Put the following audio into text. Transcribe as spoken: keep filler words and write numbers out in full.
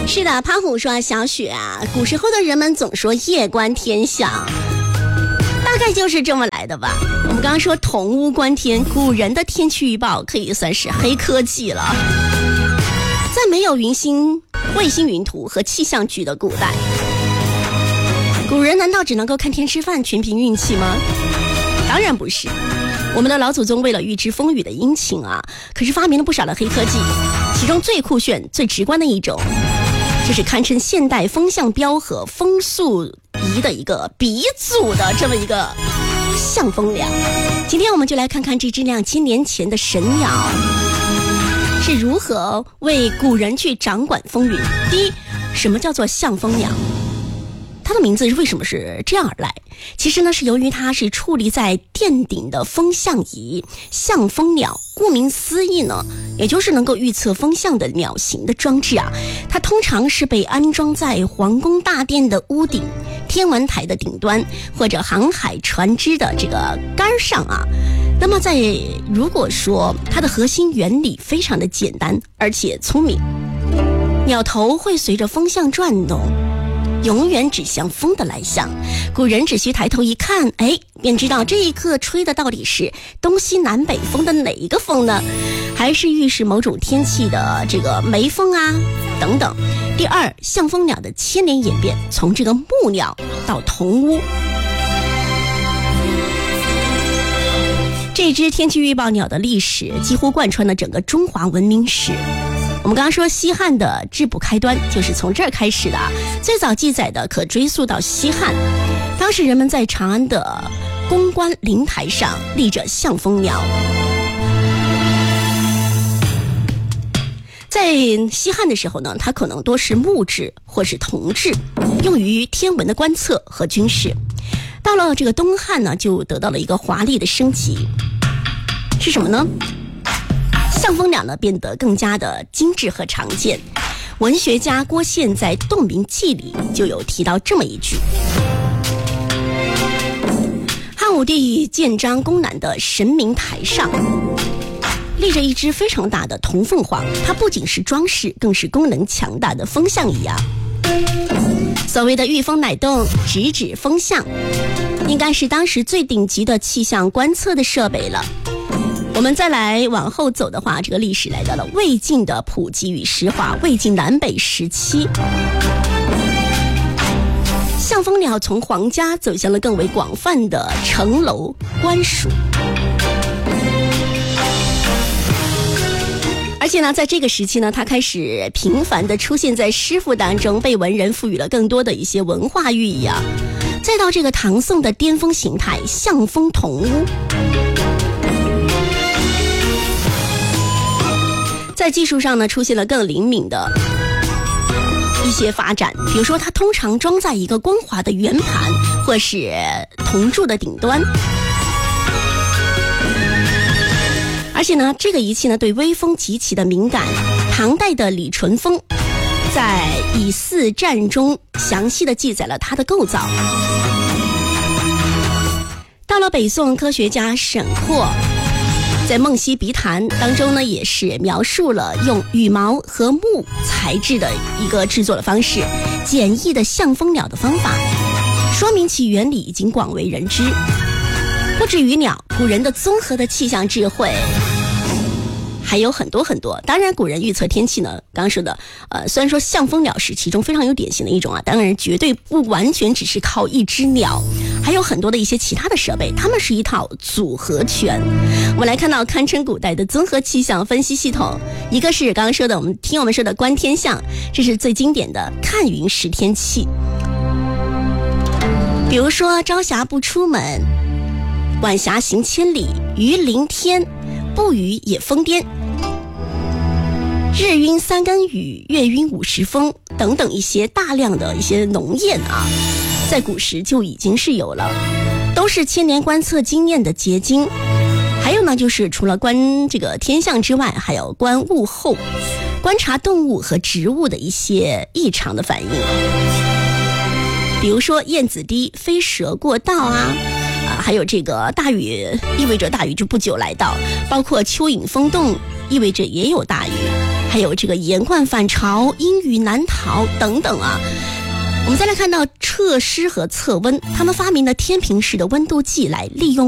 是的，潘虎说小雪啊，古时候的人们总说夜观天象，大概就是这么来的吧。我们刚刚说同屋观天，古人的天气预报可以算是黑科技了。在没有云星、卫星云图和气象局的古代，古人难道只能够看天吃饭，全凭运气吗？当然不是。我们的老祖宗为了预知风雨的阴晴啊，可是发明了不少的黑科技，其中最酷炫、最直观的一种，就是堪称现代风向标和风速仪的一个鼻祖的这么一个向风鸟。今天我们就来看看这只两千年前的神鸟是如何为古人去掌管风云。第一，什么叫做向风鸟？它的名字为什么是这样而来？其实呢，是由于它是矗立在殿顶的风向仪，向风鸟。顾名思义呢，也就是能够预测风向的鸟形的装置啊。它通常是被安装在皇宫大殿的屋顶、天文台的顶端，或者航海船只的这个杆上啊。那么在如果说它的核心原理非常的简单，而且聪明，鸟头会随着风向转动，永远指向风的来向。古人只需抬头一看，哎，便知道这一刻吹的到底是东西南北风的哪一个风呢？还是预示某种天气的这个梅风啊等等。第二，向风鸟的千年演变，从这个木鸟到铜屋。这只天气预报鸟的历史几乎贯穿了整个中华文明史。我们刚刚说西汉的质朴开端就是从这儿开始的，最早记载的可追溯到西汉。当时人们在长安的宫观灵台上立着向风鸟。在西汉的时候呢，它可能多是木质或是铜制，用于天文的观测和军事。到了这个东汉呢，就得到了一个华丽的升级，是什么呢？向风鸟呢变得更加的精致和常见。文学家郭宪在《洞明记》里就有提到这么一句：汉武帝建章宫南的神明台上立着一只非常大的铜凤凰，它不仅是装饰，更是功能强大的风向仪啊。所谓的御风乃动，直指风向，应该是当时最顶级的气象观测的设备了。我们再来往后走的话，这个历史来到了魏晋的普及与石化，魏晋南北时期，向风鸟从皇家走向了更为广泛的城楼官署。而且呢，在这个时期呢，它开始频繁地出现在诗赋当中，被文人赋予了更多的一些文化寓意啊。再到这个唐宋的巅峰形态向风铜屋，在技术上呢，出现了更灵敏的一些发展。比如说，它通常装在一个光滑的圆盘或是铜柱的顶端。而且呢，这个仪器呢对微风极其的敏感。唐代的李淳风在《以四战》中详细的记载了它的构造。到了北宋，科学家沈括在《梦溪笔谈》当中呢，也是描述了用羽毛和木材质的一个制作的方式，简易的向风鸟的方法，说明其原理已经广为人知。不止于鸟，古人的综合的气象智慧还有很多很多。当然，古人预测天气呢，刚刚说的，呃，虽然说向风鸟是其中非常有典型的一种啊，当然绝对不完全只是靠一只鸟，还有很多的一些其他的设备，它们是一套组合拳。我们来看到堪称古代的综合气象分析系统，一个是刚刚说的，我们听我们说的观天象，这是最经典的看云识天气。比如说朝霞不出门，晚霞行千里，鱼鳞天，不雨也疯癫，日晕三更雨，月晕五时风等等一些大量的一些农谚啊，在古时就已经是有了，都是千年观测经验的结晶。还有呢，就是除了观这个天象之外，还有观物候，观察动物和植物的一些异常的反应。比如说燕子低，飞蛇过道啊。还有这个大雨意味着大雨就不久来到，包括蚯蚓风动意味着也有大雨。还有这个盐罐反潮、阴雨难逃等等啊。我们再来看到测湿和测温，他们发明了天平式的温度计来利用